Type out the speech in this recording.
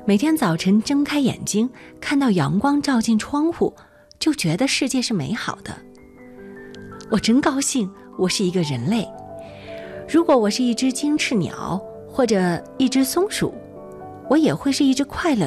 每天早晨睁开眼睛，看到阳光照进窗户，就觉得世界是美好的。我真高兴，我是一个人类。如果我是一只金翅鸟，或者一只松鼠，我也会是一只快乐